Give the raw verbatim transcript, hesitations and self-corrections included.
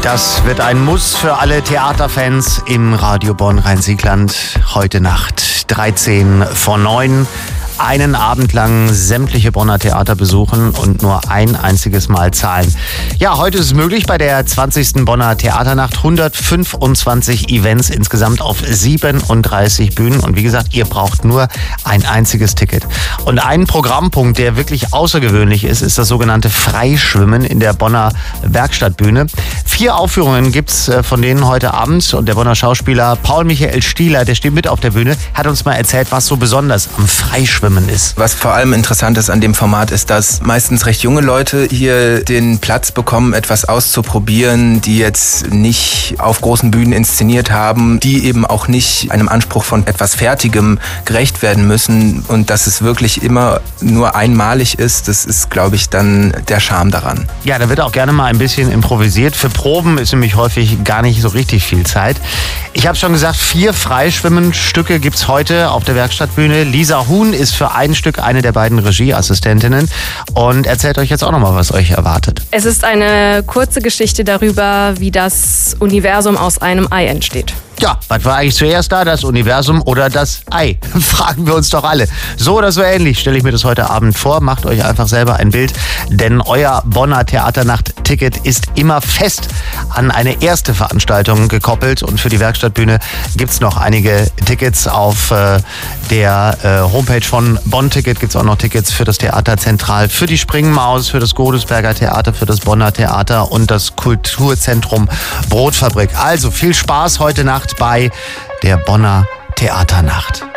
Das wird ein Muss für alle Theaterfans im Radio Bonn Rhein-Sieg-Land. Heute Nacht dreizehn vor neun. Einen Abend lang sämtliche Bonner Theater besuchen und nur ein einziges Mal zahlen. Ja, heute ist es möglich bei der zwanzigsten Bonner Theaternacht. hundertfünfundzwanzig Events insgesamt auf siebenunddreißig Bühnen. Und wie gesagt, ihr braucht nur ein einziges Ticket. Und ein Programmpunkt, der wirklich außergewöhnlich ist, ist das sogenannte Freischwimmen in der Bonner Werkstattbühne. Vier Aufführungen gibt's von denen heute Abend. Und der Bonner Schauspieler Paul Michael Stieler, der steht mit auf der Bühne, hat uns mal erzählt, was so besonders am Freischwimmen ist. Was vor allem interessant ist an dem Format ist, dass meistens recht junge Leute hier den Platz bekommen, etwas auszuprobieren, die jetzt nicht auf großen Bühnen inszeniert haben, die eben auch nicht einem Anspruch von etwas Fertigem gerecht werden müssen und dass es wirklich immer nur einmalig ist, das ist, glaube ich, dann der Charme daran. Ja, da wird auch gerne mal ein bisschen improvisiert. Für Proben ist nämlich häufig gar nicht so richtig viel Zeit. Ich habe schon gesagt, vier Freischwimmenstücke gibt es heute auf der Werkstattbühne. Lisa Huhn ist für ein Stück eine der beiden Regieassistentinnen und erzählt euch jetzt auch nochmal, was euch erwartet. Es ist eine kurze Geschichte darüber, wie das Universum aus einem Ei entsteht. Ja, was war eigentlich zuerst da, das Universum oder das Ei? Fragen wir uns doch alle. So oder so ähnlich stelle ich mir das heute Abend vor. Macht euch einfach selber ein Bild, denn euer Bonner Theaternacht-Ticket ist immer fest an eine erste Veranstaltung gekoppelt. Und für die Werkstattbühne gibt es noch einige Tickets. Auf äh, der äh, Homepage von Bonn Ticket gibt es auch noch Tickets für das Theater Zentral, für die Springmaus, für das Godesberger Theater, für das Bonner Theater und das Kulturzentrum Brotfabrik. Also viel Spaß heute Nacht bei der Bonner Theaternacht.